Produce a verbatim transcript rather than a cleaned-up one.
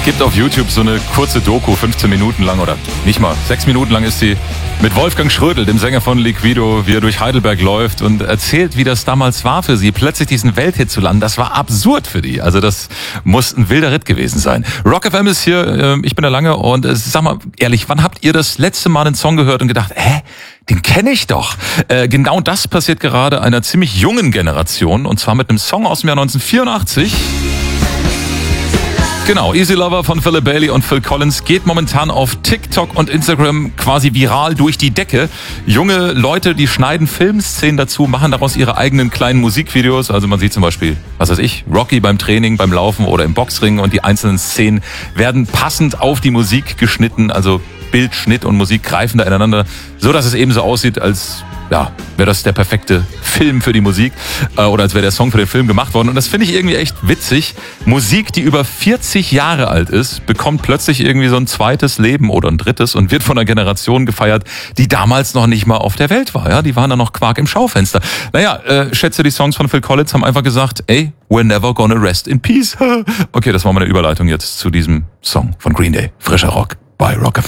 Gibt auf YouTube so eine kurze Doku, fünfzehn Minuten lang oder nicht mal, sechs Minuten lang ist sie, mit Wolfgang Schrödel, dem Sänger von Liquido, wie er durch Heidelberg läuft und erzählt, wie das damals war für sie, plötzlich diesen Welthit zu landen. Das war absurd für die. Also das muss ein wilder Ritt gewesen sein. Rock F M ist hier, ich bin der Lange und sag mal ehrlich, wann habt ihr das letzte Mal einen Song gehört und gedacht, hä? Den kenne ich doch. Äh, genau das passiert gerade einer ziemlich jungen Generation und zwar mit einem Song aus dem Jahr neunzehnhundertvierundachtzig. Genau, Easy Lover von Philip Bailey und Phil Collins geht momentan auf TikTok und Instagram quasi viral durch die Decke. Junge Leute, die schneiden Filmszenen dazu, machen daraus ihre eigenen kleinen Musikvideos. Also man sieht zum Beispiel, was weiß ich, Rocky beim Training, beim Laufen oder im Boxring und die einzelnen Szenen werden passend auf die Musik geschnitten. Also Bild, Schnitt und Musik greifen da ineinander, so dass es eben so aussieht, als ja, wäre das der perfekte Film für die Musik äh, oder als wäre der Song für den Film gemacht worden. Und das finde ich irgendwie echt witzig. Musik, die über vierzig Jahre alt ist, bekommt plötzlich irgendwie so ein zweites Leben oder ein drittes und wird von einer Generation gefeiert, die damals noch nicht mal auf der Welt war. Ja, die waren da noch Quark im Schaufenster. Naja, äh, schätze, die Songs von Phil Collins haben einfach gesagt, ey, we're never gonna rest in peace. Okay, das war meine Überleitung jetzt zu diesem Song von Green Day. Frischer Rock bei Rock F M.